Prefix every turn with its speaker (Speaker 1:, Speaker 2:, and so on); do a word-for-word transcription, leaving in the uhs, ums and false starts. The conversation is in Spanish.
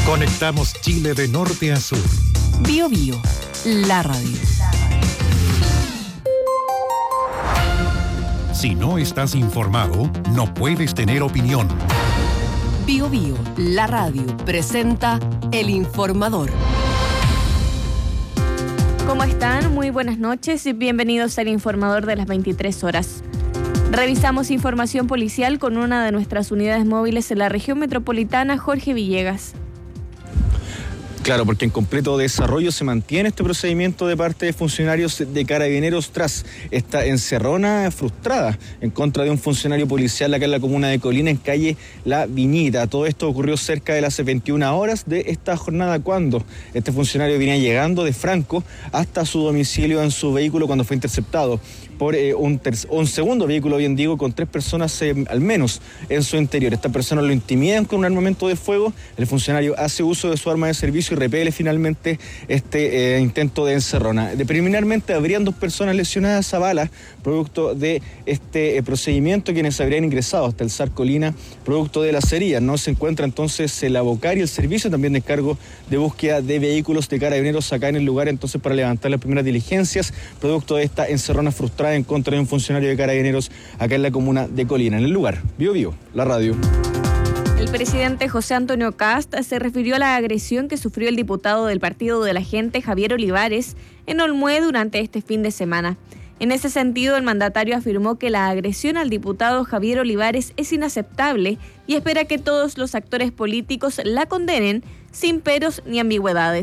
Speaker 1: Conectamos Chile de norte a sur.
Speaker 2: Bio Bio, la radio.
Speaker 1: Si no estás informado, no puedes tener opinión.
Speaker 2: Bio Bio, la radio, presenta El Informador.
Speaker 3: ¿Cómo están? Muy buenas noches y bienvenidos al Informador de las veintitrés horas. Revisamos información policial con una de nuestras unidades móviles en la región metropolitana, Jorge Villegas.
Speaker 4: Claro, porque en completo desarrollo se mantiene este procedimiento de parte de funcionarios de Carabineros tras esta encerrona frustrada en contra de un funcionario policial acá en la comuna de Colina, en calle La Viñita. Todo esto ocurrió cerca de las veintiuna horas de esta jornada, cuando este funcionario venía llegando de Franco hasta su domicilio en su vehículo cuando fue interceptado por eh, un, un segundo vehículo, bien digo, con tres personas eh, al menos en su interior. Estas personas lo intimidan con un armamento de fuego, el funcionario hace uso de su arma de servicio y repele finalmente este eh, intento de encerrona. De, preliminarmente habrían dos personas lesionadas a bala, producto de este eh, procedimiento, quienes habrían ingresado hasta el S A R Colina, producto de las heridas. No se encuentra entonces el ABOCAR y el servicio también de encargo de búsqueda de vehículos de Carabineros acá en el lugar, entonces para levantar las primeras diligencias, producto de esta encerrona frustrada en contra de un funcionario de Carabineros acá en la comuna de Colina. En el lugar, Bio Bio, la radio.
Speaker 3: El presidente José Antonio Kast se refirió a la agresión que sufrió el diputado del Partido de la Gente, Javier Olivares, en Olmué durante este fin de semana. En ese sentido, el mandatario afirmó que la agresión al diputado Javier Olivares es inaceptable y espera que todos los actores políticos la condenen sin peros ni ambigüedades.